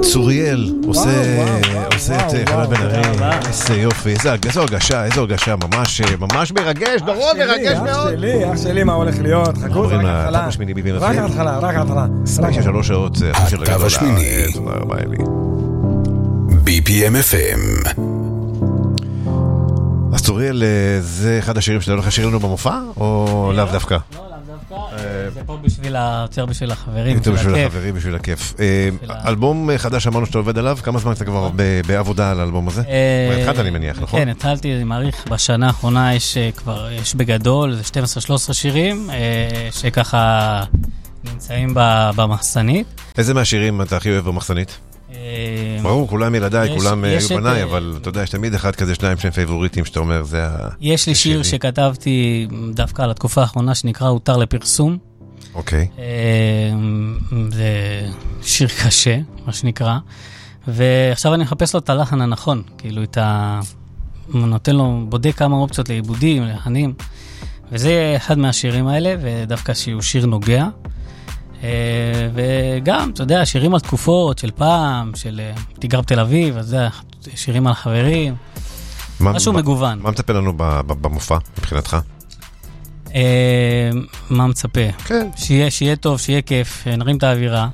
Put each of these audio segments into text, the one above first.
צוריאל עושה את חלל בן ארי. איזה יופי, איזו הרגשה, ממש מרגש, דורון, מרגש מאוד. אח שלי, מה הולך להיות? חכו, רק התחלה. רק התחלה. 23 שעות זה השיר הקו השמיני. תודה רבה אלי. BPM FM. אז צוריאל, זה אחד השירים שאתה הולך לשיר לנו במופע, או לאו דווקא? לא, לאו דווקא. זה פה יותר בשביל החברים, יותר בשביל החברים, בשביל הכיף. אלבום חדש אמרנו שאתה עובד עליו, כמה זמן אתה כבר בעבודה על האלבום הזה? התחלת אני מניח, נכון? כן, התחלתי, אני מעריך, בשנה האחרונה יש בגדול, זה 12-13 שירים, שככה נמצאים במחסנית. איזה מהשירים אתה הכי אוהב במחסנית? ברור, כולם ילדיי, כולם בניי, אבל אתה יודע, יש תמיד אחד כזה, שניים שהם פייבוריטים, שאתה אומר, זה ה... יש לי שיר שכתבתי דווקא על התקופה האחרונה, שנקרא הותר לפרסום. אוקיי. זה שיר קשה, מה שנקרא. ועכשיו אני מחפש לו את הלחן הנכון, כאילו נותן לו, בודק כמה אופציות לעיבודים, לחנים. וזה אחד מהשירים האלה, ודווקא שהוא שיר נוגע. וגם, אתה יודע, שירים על תקופות של פעם, של תיגר בתל אביב, אז זה שירים על חברים, משהו מגוון. מה מצפה לנו במופע, מבחינתך? מה מצפה? כן. שיהיה טוב, שיהיה כיף, נרים את האווירה.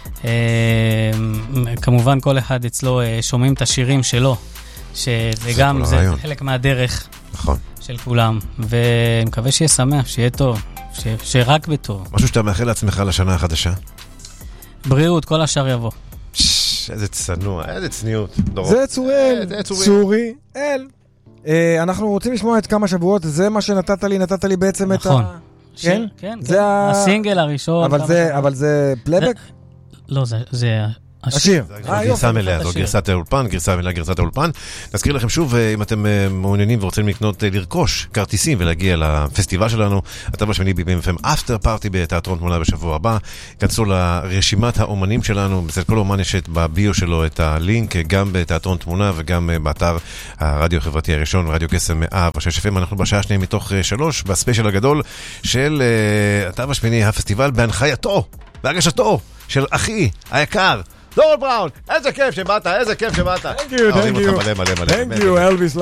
כמובן כל אחד אצלו שומעים את השירים שלו, שזה גם, זה חלק מהדרך של כולם, ומקווה שיהיה שמח, שיהיה טוב. שרק בטוב. משהו שאתה מאחל לעצמך לשנה החדשה? בריאות, כל השאר יבוא. איזה צנוע, איזה צניעות. זה צוריאל, צוריאל. אנחנו רוצים לשמוע את כמה שבועות, זה מה שנתת לי בעצם את ה... נכון. כן? כן, הסינגל הראשון. אבל זה פלייבק? לא, זה... השיר. גרסה מלאה, זו גרסת האולפן, גרסת האולפן. נזכיר לכם שוב, אם אתם מעוניינים ורוצים לרכוש כרטיסים ולהגיע לפסטיבל שלנו, התו השמיני BPM FM אפטר פארטי בתיאטרון תמונה בשבוע הבא. כנסו לרשימת האומנים שלנו, אצל כל אומן יש בביו שלו את הלינק, גם בתיאטרון תמונה וגם באתר הרדיו החברתי הראשון, רדיו קסם 106 FM. אנחנו בשעה 2 מתוך 3, בספיישל הגדול של התו השמיני, הפסטיבל בהנחייתו, בהרגשתו של אחי היקר, דורון בראון, איזה כיף שבאת, איזה כיף שבאת. Thank you, אלוויס.